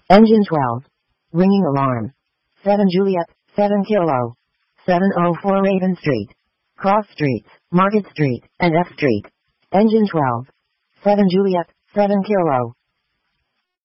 Engine 12. Ringing alarm. 7 Juliet, 7 Kilo. 704 Raven Street. Cross Streets, Market Street, and F Street. Engine 12. 7 Juliet, 7 Kilo.